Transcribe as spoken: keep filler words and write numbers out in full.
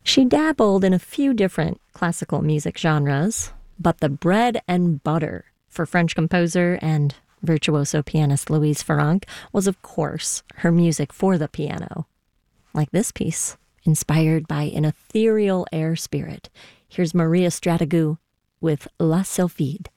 She dabbled in a few different classical music genres, but the bread and butter for French composer and virtuoso pianist Louise Farrenc was, of course, her music for the piano. Like this piece, inspired by an ethereal air spirit. Here's Maria Strategou with La Sylphide.